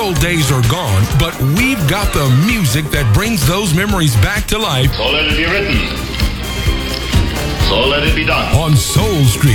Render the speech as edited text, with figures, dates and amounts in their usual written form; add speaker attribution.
Speaker 1: old days are gone, but we've got the music that brings those memories back to life.
Speaker 2: So let it be written. So let it be done.
Speaker 1: On Soul Street.